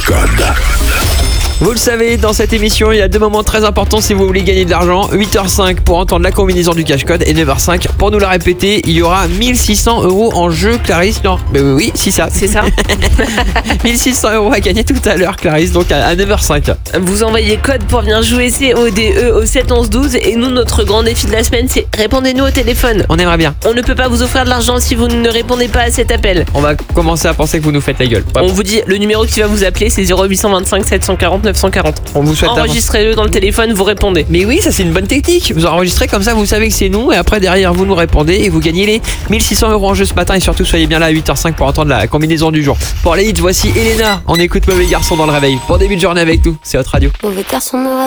Code. Vous le savez, dans cette émission, il y a deux moments très importants si vous voulez gagner de l'argent. 8h05 pour entendre la combinaison du cash code et 9h05 pour nous la répéter. Il y aura 1600 € en jeu, Clarisse. Non, mais oui, si ça. C'est ça. 1600 € à gagner tout à l'heure, Clarisse, donc à 9h05. Vous envoyez code pour venir jouer CODE au 7 11 12 et nous, notre grand défi de la semaine, c'est répondez-nous au téléphone. On aimerait bien. On ne peut pas vous offrir de l'argent si vous ne répondez pas à cet appel. On va commencer à penser que vous nous faites la gueule. On vous dit, le numéro qui va vous appeler, c'est 0825 740 940. On vous souhaite Enregistrez-le dans le téléphone, vous répondez. Mais oui, ça c'est une bonne technique. Vous enregistrez comme ça, vous savez que c'est nous et après derrière vous nous répondez et vous gagnez les 1600 € en jeu ce matin et surtout soyez bien là à 8h05 pour entendre la combinaison du jour. Pour les hits, voici Elena. On écoute Mauvais Garçon dans le réveil. Bon début de journée avec nous, c'est votre radio. Mauvais garçon me